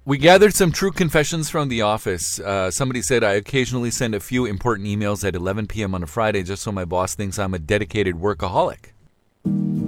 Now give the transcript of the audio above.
We gathered some true confessions from the office. Somebody said, I occasionally send a few important emails at 11 p.m. on a Friday just so my boss thinks I'm a dedicated workaholic.